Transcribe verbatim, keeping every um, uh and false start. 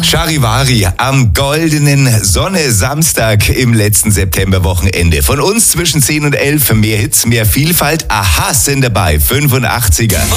Charivari am goldenen Sonne-Samstag im letzten Septemberwochenende. Von uns zwischen zehn und elf mehr Hits, mehr Vielfalt. Aha sind dabei, fünfundachtziger.